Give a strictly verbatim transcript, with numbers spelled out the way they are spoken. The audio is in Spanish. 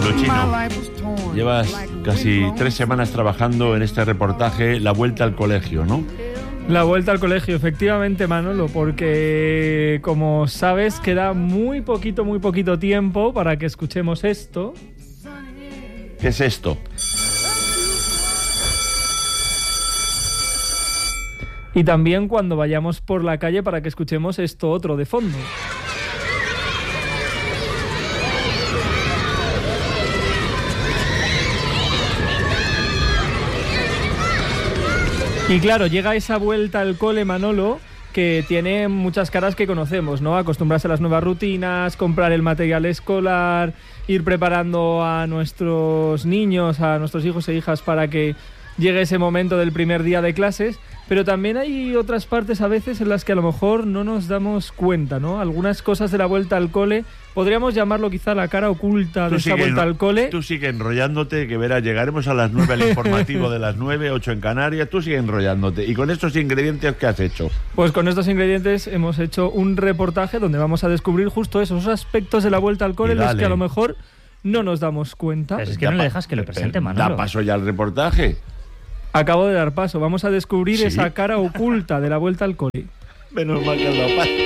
Chino, llevas casi tres semanas trabajando en este reportaje La Vuelta al Colegio, ¿no? La vuelta al colegio, efectivamente, Manolo, porque como sabes queda muy poquito, muy poquito tiempo para que escuchemos esto. ¿Qué es esto? Y también cuando vayamos por la calle para que escuchemos esto otro de fondo. Y claro, llega esa vuelta al cole, Manolo, que tiene muchas caras que conocemos, ¿no? Acostumbrarse a las nuevas rutinas, comprar el material escolar, ir preparando a nuestros niños, a nuestros hijos e hijas para que llegue ese momento del primer día de clases. Pero también hay otras partes a veces en las que a lo mejor no nos damos cuenta, ¿no? Algunas cosas de la vuelta al cole, podríamos llamarlo quizá la cara oculta de esa vuelta al cole. Tú sigue enrollándote, que verás, llegaremos a las nueve al informativo de las nueve, ocho en Canarias, tú sigue enrollándote. ¿Y con estos ingredientes qué has hecho? Pues con estos ingredientes hemos hecho un reportaje donde vamos a descubrir justo esos aspectos de la vuelta al cole en los que a lo mejor no nos damos cuenta. Pero es que no le dejas que lo presente, Manolo. Da paso ya al reportaje. Acabo de dar paso. Vamos a descubrir ¿Sí? esa cara oculta de la vuelta al cole. Menos mal que has dado paso.